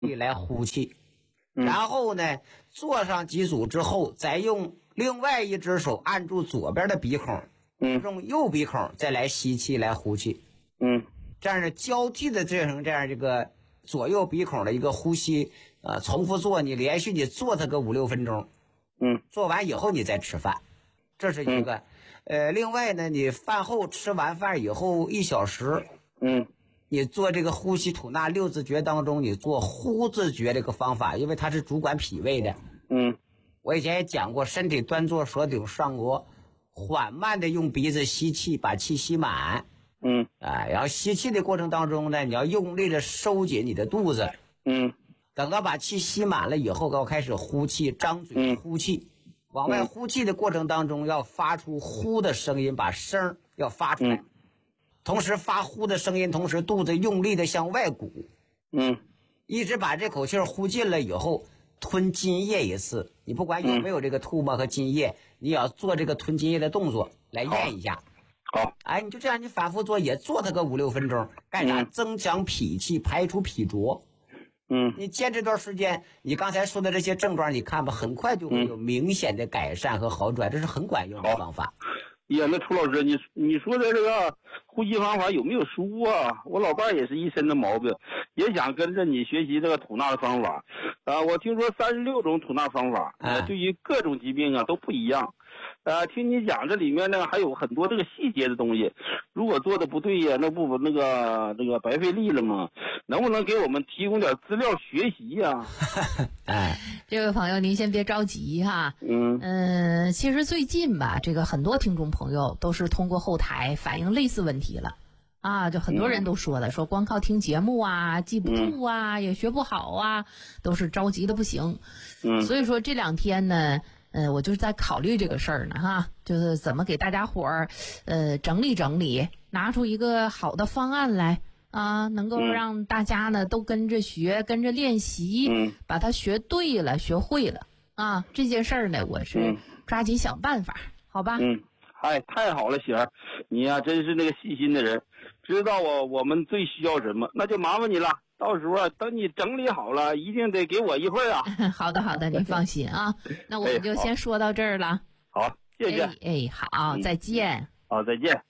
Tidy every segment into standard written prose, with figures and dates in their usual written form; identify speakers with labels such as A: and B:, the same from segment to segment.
A: 来呼气，然后呢做上几组之后，再用另外一只手按住左边的鼻孔，用右鼻孔再来吸气来呼气，这样的交替的这样这个左右鼻孔的一个呼吸，重复做，你连续你做它个5-6分钟，做完以后你再吃饭，这是一个。另外呢，你饭后吃完饭以后1小时，你做这个呼吸吐纳6字诀当中，你做呼字诀这个方法，因为它是主管脾胃的。我以前也讲过，身体端坐，舌顶上腭，缓慢的用鼻子吸气，把气吸满。然后吸气的过程当中呢，你要用力的收紧你的肚子。等到把气吸满了以后，要开始呼气，张嘴呼气。往外呼气的过程当中，要发出呼的声音，把声要发出来。同时发呼的声音，同时肚子用力的向外鼓。一直把这口气呼进了以后，吞津液一次。你不管有没有这个唾沫和津液，你也要做这个吞津液的动作来验一下。
B: 好，
A: 你就这样，你反复做，也做它个5-6分钟，干啥？增强脾气，排除脾浊。你坚持段时间，你刚才说的这些症状，你看吧，很快就会有明显的改善和好转，这是很管用的方法。
B: 呀，那楚老师，你说的这个呼吸方法有没有书啊？我老伴也是一身的毛病，也想跟着你学习这个吐纳的方法。我听说36种吐纳方法，对于各种疾病都不一样。听你讲这里面呢还有很多这个细节的东西，如果做的不对呀，那不那个白费力了吗？能不能给我们提供点资料学习呀？
C: 这位朋友您先别着急哈。其实最近吧，这个很多听众朋友都是通过后台反映类似问题了就很多人都说了，说光靠听节目啊记不住啊，也学不好啊，都是着急的不行。所以说这2天呢我就是在考虑这个事儿呢哈，就是怎么给大家伙儿整理整理，拿出一个好的方案来能够让大家呢都跟着学，跟着练习，把它学对了，学会了这件事儿呢，我是抓紧想办法，好吧？
B: 太好了，喜儿，你呀真是那个细心的人，知道我们最需要什么，那就麻烦你了。到时候等你整理好了，一定得给我一份啊。
C: 好的，您放心啊。那我们就先说到这儿了。
B: 好，谢谢。
C: 好，再见。
B: 好，再见。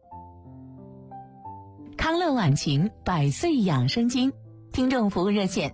D: 康乐晚晴100岁养生经听众服务热线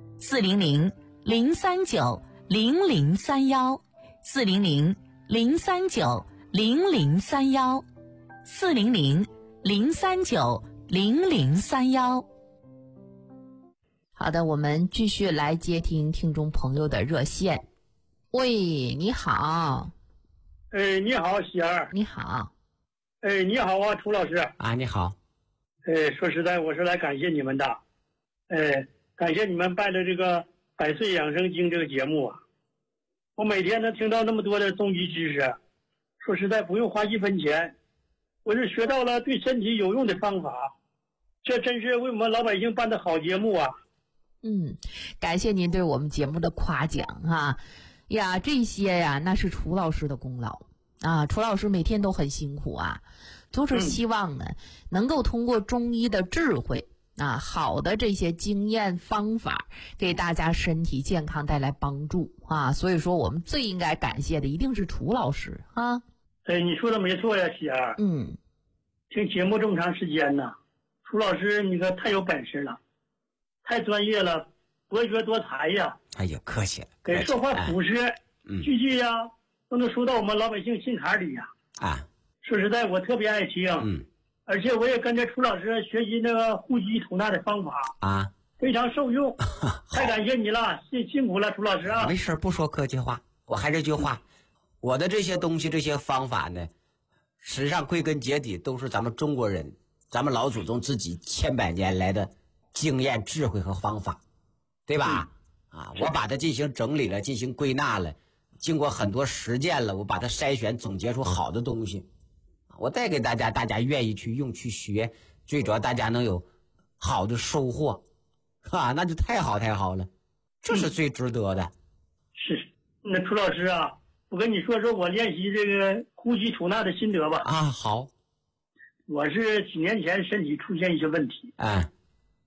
D: 400-039-0031，400-039-0031。
C: 好的，我们继续来接听听众朋友的热线。喂，你好。
E: 你好，喜儿。
C: 你好。
E: 你好啊，楚老师。
A: 你好。
E: 说实在，我是来感谢你们的。感谢你们办的这个100岁养生经这个节目啊。我每天能听到那么多的中医知识，说实在不用花1分钱，我是学到了对身体有用的方法。这真是为我们老百姓办的好节目啊。
C: 感谢您对我们节目的夸奖呀，这些呀那是楚老师的功劳楚老师每天都很辛苦就是希望呢能够通过中医的智慧好的这些经验方法给大家身体健康带来帮助所以说我们最应该感谢的一定是楚老师
E: 你说的没错呀，喜儿。听节目这么长时间呢，楚老师你可太有本事了，太专业了，博学多才呀。
A: 哎呀，客气了。
E: 给说话朴实，句句呀都能说到我们老百姓心坎里呀。说实在，我特别爱听。而且我也跟着楚老师学习那个呼吸吐纳的方法非常受用。太感谢你了，辛苦了，楚老师啊。
A: 没事，不说客气话。我还是这句话，我的这些东西这些方法呢，实际上归根结底都是咱们中国人，咱们老祖宗自己千百年来的经验智慧和方法，对吧？我把它进行整理了，进行归纳了，经过很多实践了，我把它筛选总结出好的东西，我带给大家，大家愿意去用去学，最主要大家能有好的收获那就太好了，这是最值得的。
E: 是。那楚老师啊，我跟你说说我练习这个呼吸吐纳的心得吧。
A: 好。
E: 我是几年前身体出现一些问题，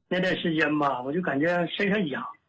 E: 那段时间吧，我就感觉身上痒，